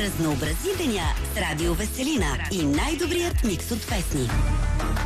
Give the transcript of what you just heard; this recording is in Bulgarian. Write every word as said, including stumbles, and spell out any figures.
Разнообрази деня с Радио Веселина и най-добрият микс от песни.